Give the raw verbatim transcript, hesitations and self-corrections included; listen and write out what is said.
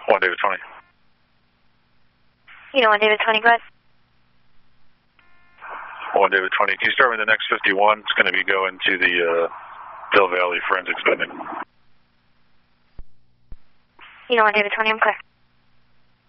One David twenty. You know, one David twenty, go ahead. One David twenty. Can you start with the next fifty-one? It's going to be going to the uh, Del Valley Forensics Building. You know, one David twenty, I'm clear.